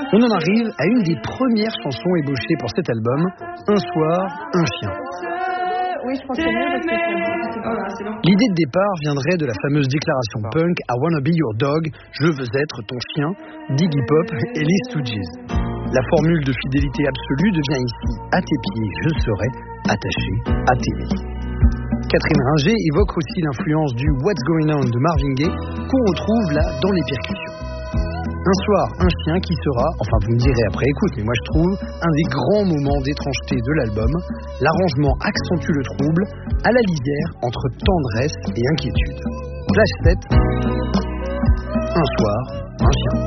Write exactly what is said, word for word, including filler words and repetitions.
On en arrive à une des premières chansons ébauchées pour cet album, Un soir, un chien. Oui, je pense que c'est mieux parce que c'est voilà, c'est long. L'idée de départ viendrait de la fameuse déclaration punk I wanna be your dog, je veux être ton chien, d'Iggy Pop et les Stooges. La formule de fidélité absolue devient ici à tes pieds, je serai attaché à tes lits. Catherine Ringer évoque aussi l'influence du What's Going On de Marvin Gaye qu'on retrouve là dans les percussions. Un soir, un chien qui sera, enfin vous me direz après écoute, mais moi je trouve, un des grands moments d'étrangeté de l'album. L'arrangement accentue le trouble, à la lisière entre tendresse et inquiétude. Flash sept, un soir, un chien.